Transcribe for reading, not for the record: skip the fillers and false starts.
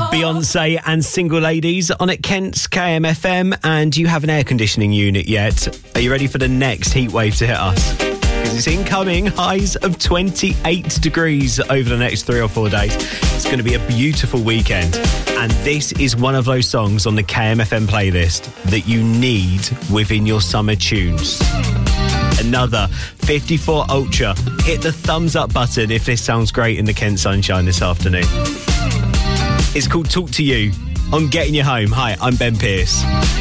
Beyonce and Single Ladies on at Kent's KMFM, and do you have an air conditioning unit yet? Are you ready for the next heat wave to hit us? Because it's incoming. Highs of 28 degrees over the next 3 or 4 days. It's going to be a beautiful weekend. And this is one of those songs on the KMFM playlist that you need within your summer tunes. Another 54 Ultra. Hit the thumbs up button if this sounds great in the Kent sunshine this afternoon. It's called Talk to You on Getting You Home. Hi, I'm Ben Pearce.